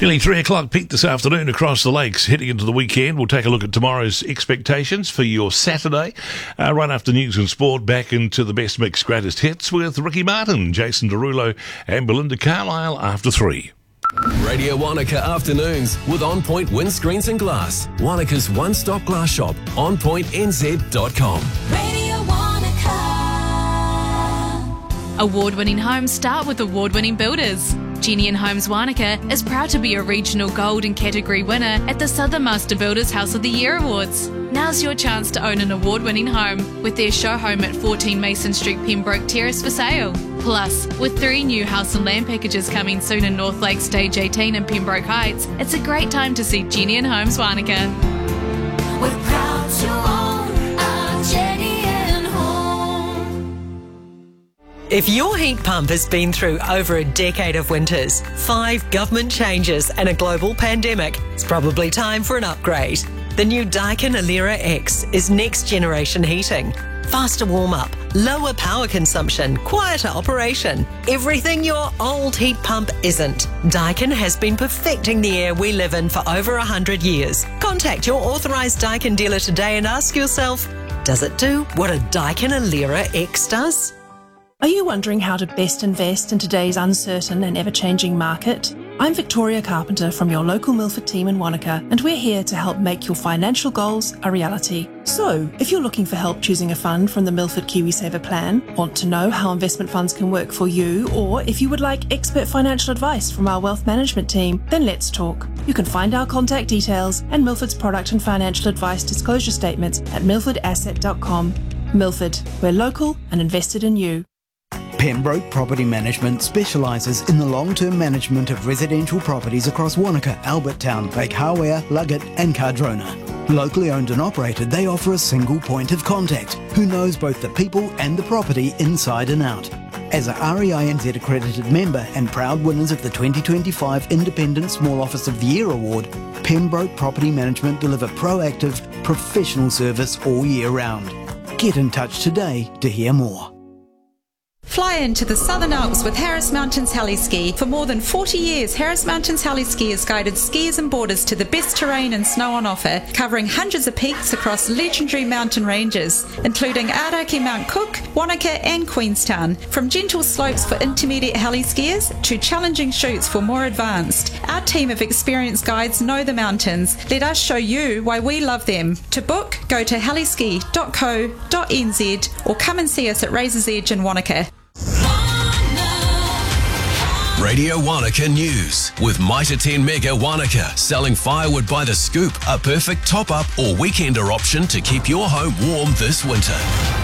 Nearly 3 o'clock peak this afternoon across the lakes. Heading into the weekend, we'll take a look at tomorrow's expectations for your Saturday. Right after news and sport, back into the best mix greatest hits with Ricky Martin, Jason Derulo and Belinda Carlisle after 3. Radio Wanaka Afternoons with On Point Windscreens and Glass. Wanaka's one-stop glass shop. OnPointNZ.com. Radio Wanaka. Award-winning homes start with award-winning builders. Jenny and Homes Wanaka is proud to be a regional gold and category winner at the Southern Master Builders House of the Year Awards. Now's your chance to own an award-winning home with their show home at 14 Mason Street, Pembroke Terrace for sale. Plus, with 3 new house and land packages coming soon in North Lake Stage 18 and Pembroke Heights, it's a great time to see Jenny and Homes Wanaka. We're proud to own our Jenny and Home. If your heat pump has been through over a decade of winters, 5 government changes and a global pandemic, it's probably time for an upgrade. The new Daikin Alera X is next generation heating. Faster warm-up, lower power consumption, quieter operation. Everything your old heat pump isn't. Daikin has been perfecting the air we live in for over 100 years. Contact your authorised Daikin dealer today and ask yourself, does it do what a Daikin Alera X does? Are you wondering how to best invest in today's uncertain and ever-changing market? I'm Victoria Carpenter from your local Milford team in Wanaka, and we're here to help make your financial goals a reality. So, if you're looking for help choosing a fund from the Milford KiwiSaver plan, want to know how investment funds can work for you, or if you would like expert financial advice from our wealth management team, then let's talk. You can find our contact details and Milford's product and financial advice disclosure statements at milfordasset.com. Milford, we're local and invested in you. Pembroke Property Management specialises in the long-term management of residential properties across Wanaka, Albertown, Lake Hawea, Luggett and Cardrona. Locally owned and operated, they offer a single point of contact who knows both the people and the property inside and out. As a REINZ accredited member and proud winners of the 2025 Independent Small Office of the Year Award, Pembroke Property Management deliver proactive, professional service all year round. Get in touch today to hear more. Fly into the Southern Alps with Harris Mountains Heli-Ski. For more than 40 years, Harris Mountains Heli-Ski has guided skiers and boarders to the best terrain and snow on offer, covering hundreds of peaks across legendary mountain ranges, including Araki Mount Cook, Wanaka and Queenstown. From gentle slopes for intermediate heli-skiers to challenging chutes for more advanced, our team of experienced guides know the mountains. Let us show you why we love them. To book, go to heliski.co.nz or come and see us at Razor's Edge in Wanaka. Radio Wanaka News with Mitre 10 Mega Wanaka, selling firewood by the scoop, a perfect top-up or weekender option to keep your home warm this winter.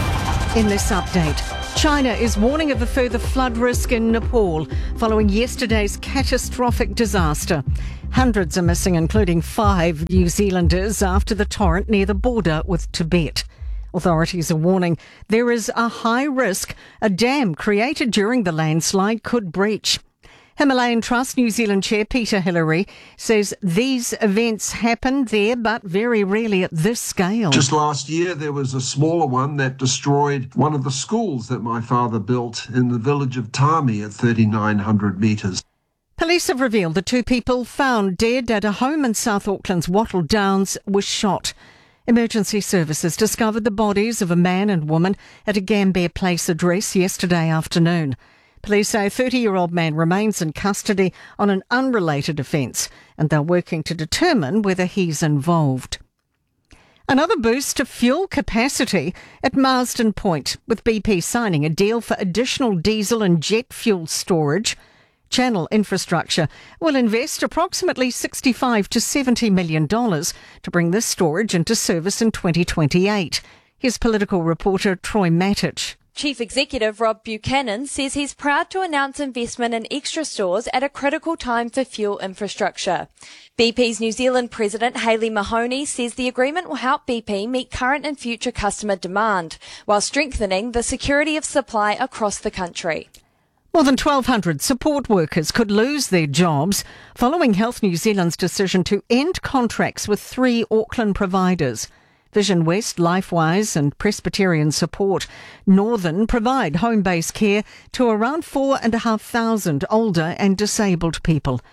In this update, China is warning of a further flood risk in Nepal following yesterday's catastrophic disaster. Hundreds are missing, including 5 New Zealanders, after the torrent near the border with Tibet. Authorities are warning there is a high risk a dam created during the landslide could breach. Himalayan Trust New Zealand Chair Peter Hillary says these events happen there, but very rarely at this scale. Just last year, there was a smaller one that destroyed one of the schools that my father built in the village of Tami at 3,900 metres. Police have revealed the 2 people found dead at a home in South Auckland's Wattle Downs were shot. Emergency services discovered the bodies of a man and woman at a Gambier Place address yesterday afternoon. Police say a 30-year-old man remains in custody on an unrelated offence, and they're working to determine whether he's involved. Another boost to fuel capacity at Marsden Point, with BP signing a deal for additional diesel and jet fuel storage. Channel Infrastructure will invest approximately $65 to $70 million to bring this storage into service in 2028. Here's political reporter Troy Matich. Chief Executive Rob Buchanan says he's proud to announce investment in extra stores at a critical time for fuel infrastructure. BP's New Zealand President Hayley Mahoney says the agreement will help BP meet current and future customer demand, while strengthening the security of supply across the country. More than 1,200 support workers could lose their jobs following Health New Zealand's decision to end contracts with 3 Auckland providers. Vision West, Lifewise and Presbyterian Support Northern provide home-based care to around 4,500 older and disabled people.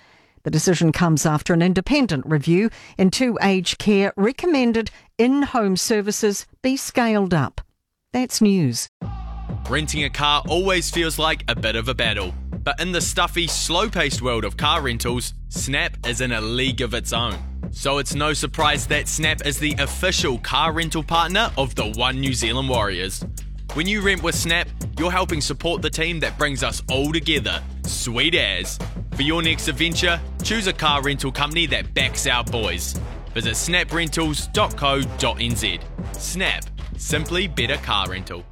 The decision comes after an independent review into aged care recommended in-home services be scaled up. That's news. Renting a car always feels like a bit of a battle. But in the stuffy, slow-paced world of car rentals, Snap is in a league of its own. So it's no surprise that Snap is the official car rental partner of the One New Zealand Warriors. When you rent with Snap, you're helping support the team that brings us all together. Sweet as. For your next adventure, choose a car rental company that backs our boys. Visit snaprentals.co.nz. Snap. Simply better car rental.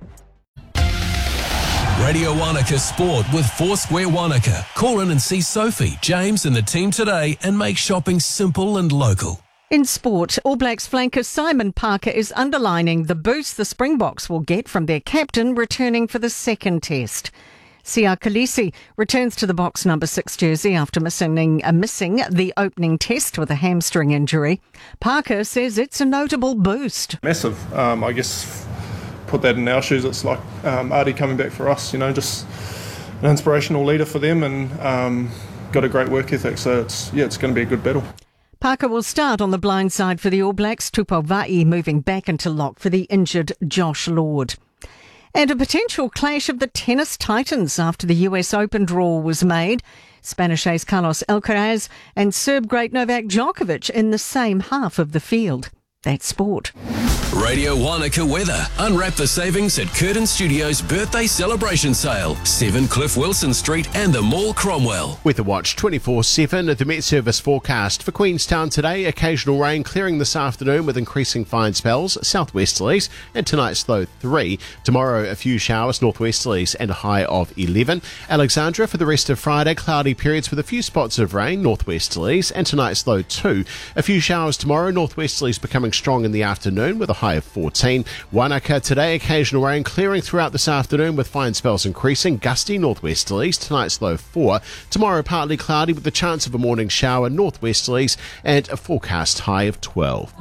Radio Wanaka Sport with Foursquare Wanaka. Call in and see Sophie, James and the team today and make shopping simple and local. In sport, All Blacks flanker Simon Parker is underlining the boost the Springboks will get from their captain returning for the second test. Sia Khaleesi returns to the Box number 6 jersey after missing the opening test with a hamstring injury. Parker says it's a notable boost. Massive. I guess put that in our shoes, it's like Artie coming back for us, just an inspirational leader for them and got a great work ethic, so it's going to be a good battle. Parker will start on the blind side for the All Blacks, Tupou Vaa'i moving back into lock for the injured Josh Lord. And a potential clash of the tennis titans after the US Open draw was made. Spanish ace Carlos Alcaraz and Serb great Novak Djokovic in the same half of the field. That's sport. Radio Wanaka weather. Unwrap the savings at Curtin Studios' birthday celebration sale. 7 Cliff Wilson Street and the Mall Cromwell. Weather Watch 24/7 at the Met Service forecast. For Queenstown today, occasional rain clearing this afternoon with increasing fine spells, southwesterlies, and tonight's low 3. Tomorrow, a few showers, northwesterlies, and a high of 11. Alexandra for the rest of Friday, cloudy periods with a few spots of rain, northwesterlies, and tonight's low 2. A few showers tomorrow, northwesterlies becoming strong in the afternoon with a high of 14. Wanaka today, occasional rain clearing throughout this afternoon with fine spells increasing, gusty northwesterlies, tonight's low 4. Tomorrow partly cloudy with the chance of a morning shower, northwesterlies, and a forecast high of 12.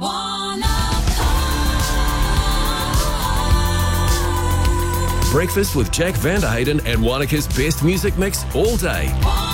Breakfast with Jack Vanderhayden and Wanaka's best music mix all day.